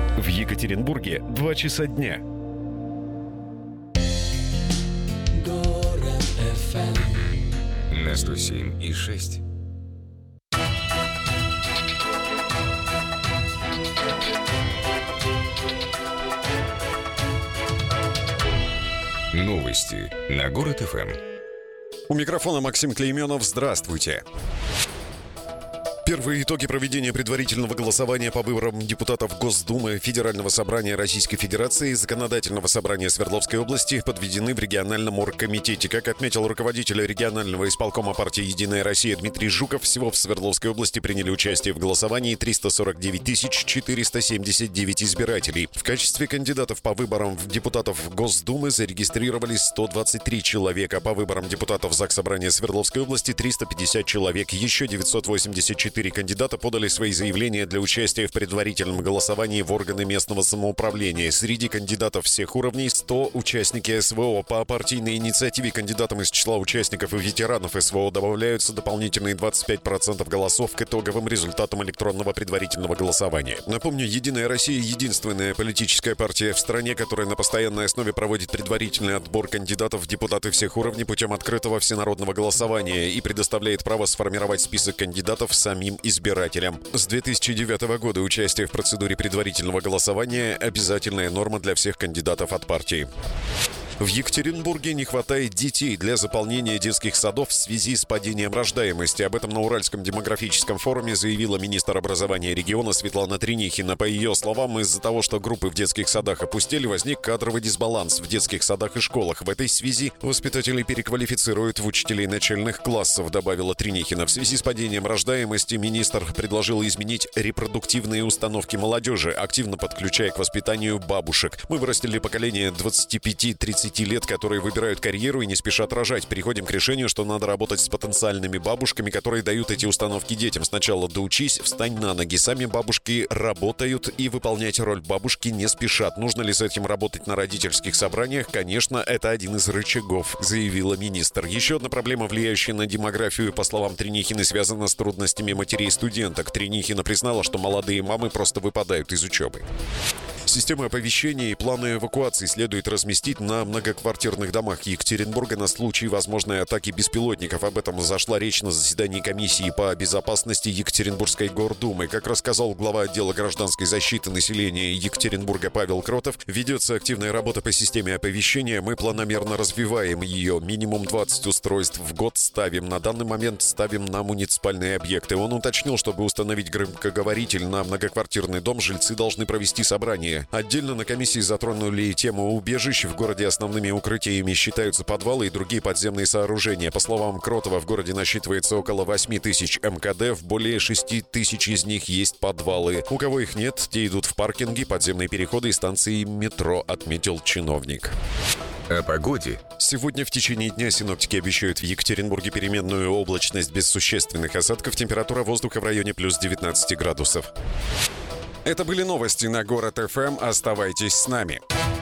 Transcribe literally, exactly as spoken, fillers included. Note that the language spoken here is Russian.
В Екатеринбурге два часа дня. Город эф эм на сто семь и шесть. Новости на Город эф эм. У микрофона Максим Клейменов. Здравствуйте. Первые итоги проведения предварительного голосования по выборам депутатов Госдумы, Федерального собрания Российской Федерации и Законодательного собрания Свердловской области подведены в региональном оргкомитете. Как отметил руководитель регионального исполкома партии «Единая Россия» Дмитрий Жуков, всего в Свердловской области приняли участие в голосовании триста сорок девять тысяч четыреста семьдесят девять избирателей. В качестве кандидатов по выборам депутатов Госдумы зарегистрировались сто двадцать три человека, по выборам депутатов Заксобрания Свердловской области триста пятьдесят человек, еще девятьсот восемьдесят четыре кандидата подали свои заявления для участия в предварительном голосовании в органы местного самоуправления. Среди кандидатов всех уровней сто участники СВО. По партийной инициативе кандидатам из числа участников и ветеранов СВО добавляются дополнительные двадцать пять процентов голосов к итоговым результатам электронного предварительного голосования. Напомню, «Единая Россия» — единственная политическая партия в стране, которая на постоянной основе проводит предварительный отбор кандидатов в депутаты всех уровней путем открытого всенародного голосования и предоставляет право сформировать список кандидатов самим избирателям. С две тысячи девятого года участие в процедуре предварительного голосования – обязательная норма для всех кандидатов от партии. В Екатеринбурге не хватает детей для заполнения детских садов в связи с падением рождаемости. Об этом на Уральском демографическом форуме заявила министр образования региона Светлана Тренихина. По ее словам, из-за того, что группы в детских садах опустели, возник кадровый дисбаланс в детских садах и школах. В этой связи воспитателей переквалифицируют в учителей начальных классов, добавила Тренихина. В связи с падением рождаемости министр предложил изменить репродуктивные установки молодежи, активно подключая к воспитанию бабушек. Мы вырастили поколение двадцати пяти тридцати лет, которые выбирают карьеру и не спешат рожать. Переходим к решению, что надо работать с потенциальными бабушками, которые дают эти установки детям. Сначала доучись, встань на ноги. Сами бабушки работают и выполнять роль бабушки не спешат. Нужно ли с этим работать на родительских собраниях? Конечно, это один из рычагов, заявила министр. Еще одна проблема, влияющая на демографию, по словам Тренихины, связана с трудностями матерей-студенток. Тренихина признала, что молодые мамы просто выпадают из учебы. Системы оповещения и планы эвакуации следует разместить на многоквартирных домах Екатеринбурга на случай возможной атаки беспилотников. Об этом зашла речь на заседании комиссии по безопасности Екатеринбургской гордумы. Как рассказал глава отдела гражданской защиты населения Екатеринбурга Павел Кротов, ведется активная работа по системе оповещения. Мы планомерно развиваем ее. Минимум двадцать устройств в год ставим. На данный момент ставим на муниципальные объекты. Он уточнил, чтобы установить громкоговоритель на многоквартирный дом, жильцы должны провести собрание. Отдельно на комиссии затронули и тему убежищ. В городе основными укрытиями считаются подвалы и другие подземные сооружения. По словам Кротова, в городе насчитывается около восемь тысяч эм ка дэ, в более шести тысяч из них есть подвалы. У кого их нет, те идут в паркинги, подземные переходы и станции метро, отметил чиновник. О погоде. Сегодня в течение дня синоптики обещают в Екатеринбурге переменную облачность без существенных осадков. Температура воздуха в районе плюс девятнадцать градусов. Это были новости на Город эф эм. Оставайтесь с нами.